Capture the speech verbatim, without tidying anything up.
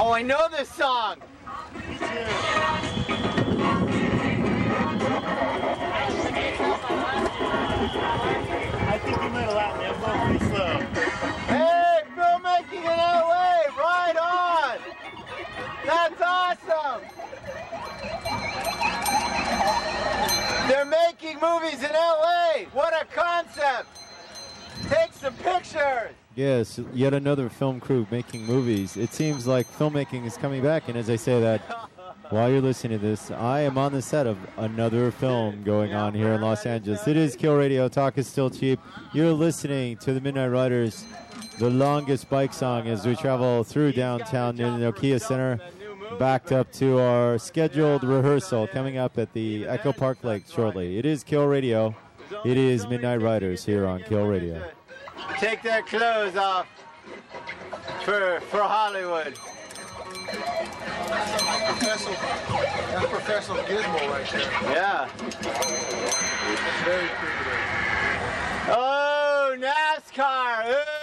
Oh, I know this song. I think you might have let me. I'm going pretty slow. Hey, filmmaking in L A, right on. That's awesome. They're making movies in L A. What a concept. Take some pictures. Yes, yet another film crew making movies. It seems like filmmaking is coming back, and as I say that, while you're listening to this, I am on the set of another film going on here in Los Angeles. It is Kill Radio. Talk is still cheap. You're listening to the Midnight Riders, the longest bike song as we travel through downtown near the Nokia Center, backed up to our scheduled rehearsal coming up at the Echo Park Lake shortly. It is Kill Radio. It is Midnight Riders here on Kill Radio. Take their clothes off for for Hollywood. That's professional, that's professional gizmo right there. Yeah. That's very creative. Oh, NASCAR.